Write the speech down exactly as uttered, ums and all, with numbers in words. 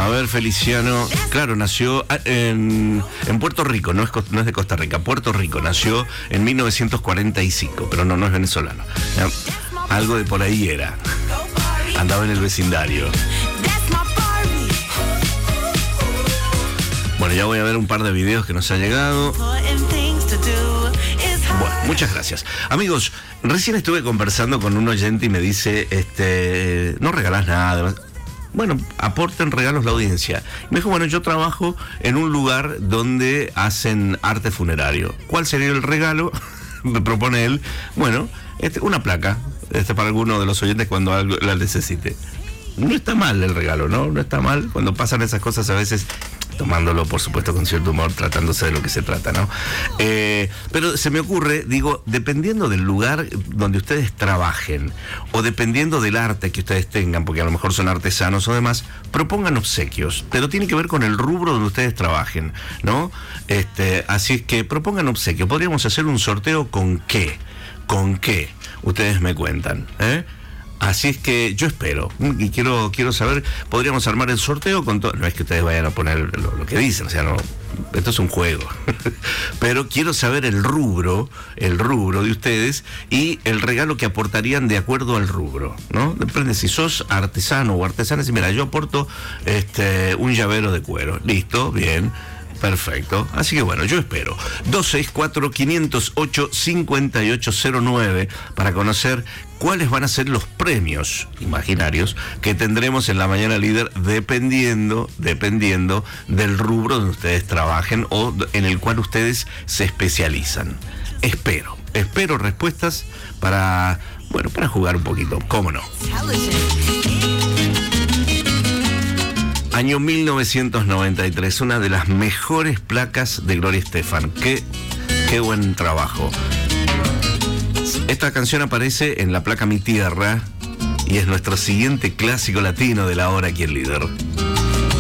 A ver, Feliciano, claro, nació en, en Puerto Rico, no es, no es de Costa Rica, Puerto Rico, nació en mil novecientos cuarenta y cinco, pero no, no es venezolano. Algo de por ahí era. Andaba en el vecindario. Bueno, ya voy a ver un par de videos que nos ha llegado. Bueno, muchas gracias. Amigos, recién estuve conversando con un oyente y me dice, este, no regalás nada. Bueno, aporten regalos la audiencia. Me dijo, bueno, yo trabajo en un lugar donde hacen arte funerario. ¿Cuál sería el regalo? Me propone él. Bueno, este, una placa. Este para alguno de los oyentes cuando algo la necesite. No está mal el regalo, ¿no? No está mal. Cuando pasan esas cosas a veces, tomándolo por supuesto con cierto humor, tratándose de lo que se trata, ¿no? Eh, pero se me ocurre, digo, dependiendo del lugar donde ustedes trabajen o dependiendo del arte que ustedes tengan, porque a lo mejor son artesanos o demás, propongan obsequios, pero tiene que ver con el rubro donde ustedes trabajen, ¿no? Este, así es que propongan obsequios. Podríamos hacer un sorteo con qué, con qué, ustedes me cuentan, ¿eh? Así es que yo espero, y quiero quiero saber, podríamos armar el sorteo con todo, no es que ustedes vayan a poner lo, lo que dicen, o sea, no, esto es un juego, pero quiero saber el rubro, el rubro de ustedes y el regalo que aportarían de acuerdo al rubro, ¿no? Depende si sos artesano o artesana, si mira, yo aporto este un llavero de cuero, listo, bien. Perfecto. Así que bueno, yo espero. dos seis cuatro, cinco cero ocho, cinco ocho cero nueve para conocer cuáles van a ser los premios imaginarios que tendremos en la Mañana Líder dependiendo, dependiendo del rubro donde ustedes trabajen o en el cual ustedes se especializan. Espero, espero respuestas para, bueno, para jugar un poquito, ¿cómo no? Año mil novecientos noventa y tres, una de las mejores placas de Gloria Estefan. Qué, qué buen trabajo. Esta canción aparece en la placa Mi Tierra y es nuestro siguiente clásico latino de la hora aquí en Líder.